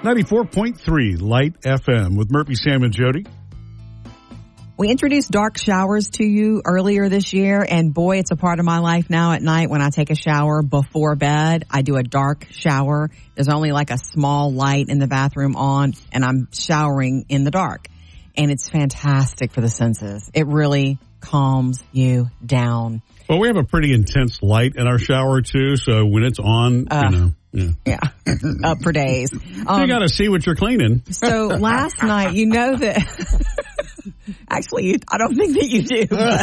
94.3 Light FM with Murphy, Sam, and Jody. We introduced dark showers to you earlier this year, and boy, it's a part of my life now at night when I take a shower before bed. I do a dark shower. There's only like a small light in the bathroom on, and I'm showering in the dark. And it's fantastic for the senses. It really calms you down. Well, we have a pretty intense light in our shower, too, so when it's on, Yeah, up for days. You got to see what you're cleaning. So last night, you know that... Actually, I don't think that you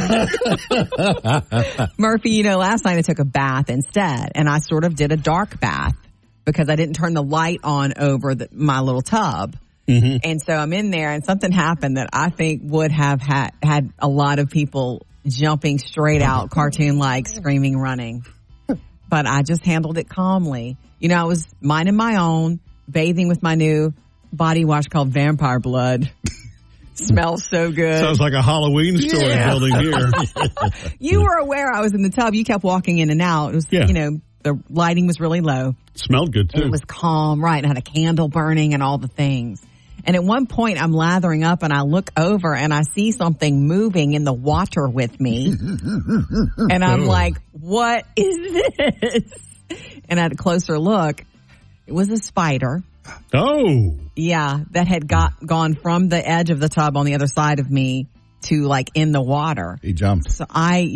do. Murphy, last night I took a bath instead, and I sort of did a dark bath because I didn't turn the light on over my little tub. Mm-hmm. And so I'm in there, and something happened that I think would have had a lot of people jumping straight out, cartoon-like, screaming, running. But I just handled it calmly. I was minding my own, bathing with my new body wash called Vampire Blood. Smells so good. Sounds like a Halloween story building here. You were aware I was in the tub. You kept walking in and out. It was, the lighting was really low. It smelled good, too. And it was calm, right? And had a candle burning and all the things. And at one point, I'm lathering up and I look over and I see something moving in the water with me. And I'm like, what is this? And at a closer look, it was a spider. Oh. Yeah, that had gone from the edge of the tub on the other side of me to like in the water. He jumped. So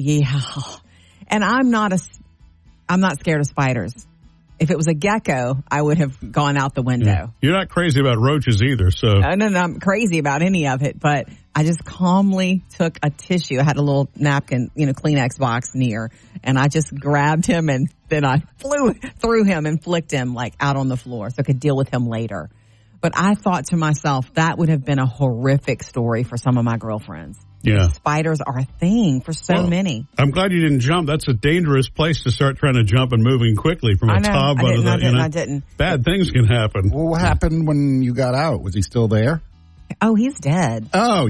and I'm not scared of spiders. If it was a gecko, I would have gone out the window. Yeah. You're not crazy about roaches either, so. No, I'm crazy about any of it, but I just calmly took a tissue. I had a little napkin, Kleenex box near, and I just grabbed him and then I flew through him and flicked him like out on the floor so I could deal with him later. But I thought to myself, that would have been a horrific story for some of my girlfriends. Yeah. Spiders are a thing for so many. I'm glad you didn't jump. That's a dangerous place to start trying to jump and moving quickly from a tub. I didn't. Bad things can happen. Well, what happened when you got out? Was he still there? Oh, he's dead. Oh,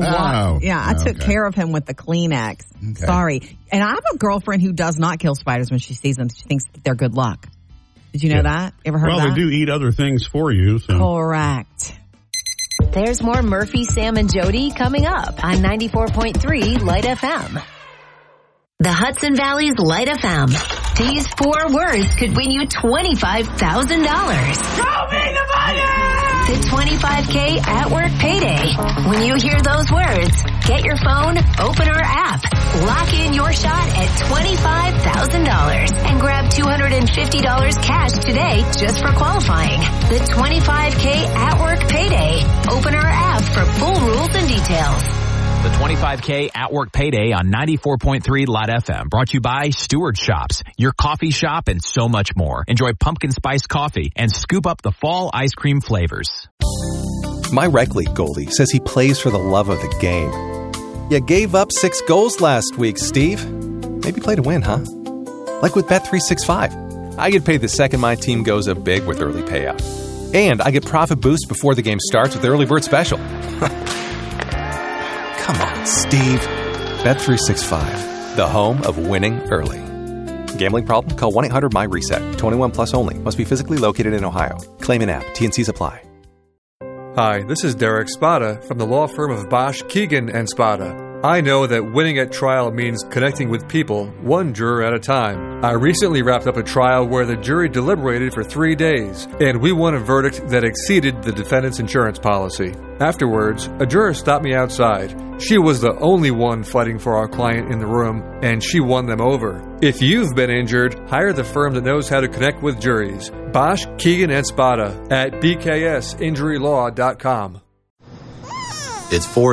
I took care of him with the Kleenex. Okay. Sorry. And I have a girlfriend who does not kill spiders when she sees them. She thinks they're good luck. Did you know that? Ever heard of that? Well, they do eat other things for you. So. Correct. There's more Murphy, Sam, and Jody coming up on 94.3 Light FM. The Hudson Valley's Light FM. These 4 words could win you $25,000. Show me the money! The 25K at work payday. When you hear those words, get your phone, open our app, lock in your shot at $25,000 and grab $250 cash today just for qualifying. The 25K at work payday. Open our app for full rules and details. The 25K at work payday on 94.3 Light FM. Brought to you by Stewart Shops, your coffee shop, and so much more. Enjoy pumpkin spice coffee and scoop up the fall ice cream flavors. My rec league goalie says he plays for the love of the game. You gave up 6 goals last week, Steve. Maybe play to win, huh? Like with Bet365. I get paid the second my team goes up big with early payout. And I get profit boost before the game starts with early bird special. Come on, Steve. Bet365, the home of winning early. Gambling problem? Call 1-800-MY-RESET. 21 plus only. Must be physically located in Ohio. Claim an app. T&Cs apply. Hi, this is Derek Spada from the law firm of Bosch, Keegan & Spada. I know that winning at trial means connecting with people, one juror at a time. I recently wrapped up a trial where the jury deliberated for 3 days, and we won a verdict that exceeded the defendant's insurance policy. Afterwards, a juror stopped me outside. She was the only one fighting for our client in the room, and she won them over. If you've been injured, hire the firm that knows how to connect with juries. Bosch, Keegan & Spada at bksinjurylaw.com. It's 4